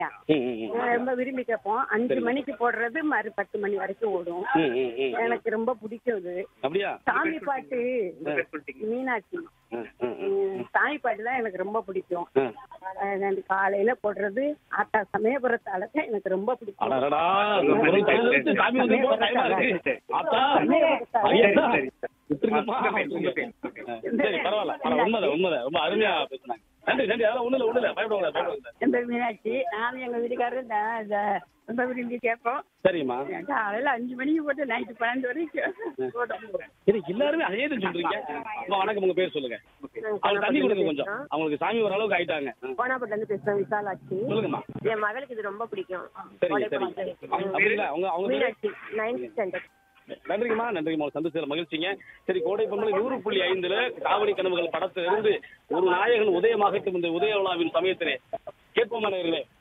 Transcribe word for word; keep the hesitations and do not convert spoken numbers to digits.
ம், ம், ம். நான் ரொம்ப விரும்பி கேட்போம். அஞ்சு சரிங்க. மணிக்கு போடுறது மறு பத்து மணி வரைக்கும் ஓடும். ம், ம், ம். எனக்கு ரொம்ப பிடிக்கும் இது. அப்படியா? சாமி பாட்டு மீனாட்சி ம், ம், ம். ம், சாமி பாட்டுலாம் எனக்கு ரொம்ப பிடிக்கும். ம். அஹ் நான் காலையில போடுறது ஆத்தா சமயபுரத்தால தான் எனக்கு ரொம்ப பிடிக்கும். அடடடா, இந்த குரல் தழுவிட்டு சாமி வந்து போக பயமா இருக்கு. ஆத்தா, ஐயா, விட்டுருங்கப்பா, விட்டுருங்க. சரி, பரவாயில்ல, பரவாயில்ல, உண்மைதான், உண்மைதான். ரொம்ப அருமையா பேசுனாங்க. நன்றி, நன்றி. அதெல்லாம் ஒண்ணும் இல்ல, ஒண்ணும் இல்ல, பயப்படுவாங்க, பயப்படுவாங்க. இந்த மீனாட்சி நானும் எங்க வீட்டுக்காரரும் தான் இத ரொம்ப விரும்பி கேட்போம். சரிம்மா. காலையில அஞ்சு மணிக்கு போட்டு நைட்டு பன்னெண்டு வரைக்கும் போடுவோம். இது எல்லாருமே அதே தான் சொல்றீங்க. அம்மா, வணக்கம், உங்க பேர் சொல்லுங்க. அவங்க தண்ணி கொடுங்க கொஞ்சம். அவங்களுக்கு சாமி ஒரு அளவுக்கு ஆயிட்டாங்க. ம். கோனாப்பட்டில இருந்து பேசுறேன், விசாலாட்சி. சொல்லுங்கம்மா. என் மகளுக்கு இது ரொம்ப பிடிக்கும். சரிங்க, சரிங்க. அப்படிங்களா? அவங்க அவங்க பேரு? Meenakshi ninth standard. நன்றிங்கம்மா, நன்றிங்கம்மா. ஒரு சந்தோஷம், மகிழ்ச்சிங்க. சரி, கோடை பொங்கல் நூறு புள்ளி ஐந்துல காவடி கனவுகள் படத்திலிருந்து ஒரு நாயகன் உதயமாகட்டும் இந்த உதய விழாவின் சமயத்திலே கேட்போமா நேயர்களே?